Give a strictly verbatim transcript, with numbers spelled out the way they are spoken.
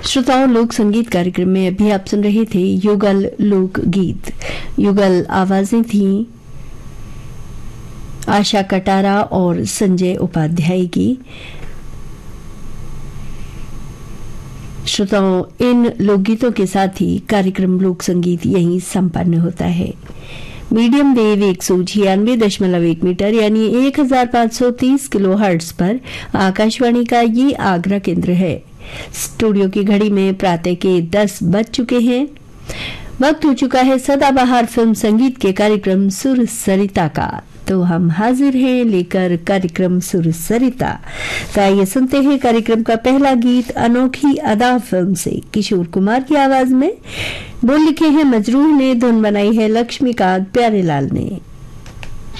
श्रोताओं, लोक संगीत कार्यक्रम में अभी आप सुन रहे थे युगल लोक गीत। युगल आवाजें थीं आशा कटारा और संजय उपाध्याय की। श्रोताओं, इन लोकगीतों के साथ ही कार्यक्रम लोक संगीत यहीं संपन्न होता है। मीडियम वेव एक सौ छियानवे दशमलव एक मीटर यानी एक हजार पाँच सौ तीस किलो हर्ट्ज पर आकाशवाणी का ये आगरा केंद्र है। स्टूडियो की घड़ी में प्रातः के दस बज चुके हैं। वक्त हो चुका है सदाबहार फिल्म संगीत के कार्यक्रम सुर सरिता का। तो हम हाजिर हैं लेकर कार्यक्रम सुर सरिता। तो आइए सुनते हैं कार्यक्रम का पहला गीत अनोखी अदा फिल्म से किशोर कुमार की आवाज में। बोल लिखे हैं मजरूह ने, धुन बनाई है लक्ष्मीकांत प्यारेलाल ने।